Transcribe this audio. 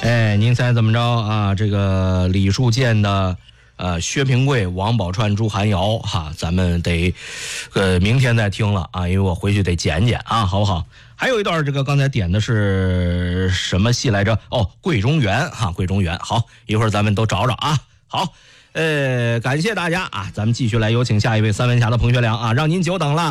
哎，您猜怎么着啊？这个李树建的薛平贵、王宝钏、朱寒瑶哈，咱们得明天再听了啊，因为我回去得剪剪啊，好不好？还有一段这个刚才点的是什么戏来着？哦，桂中原哈，桂中原。好，一会儿咱们都找找啊。好，感谢大家啊，咱们继续来有请下一位三文侠的彭学良啊，让您久等了。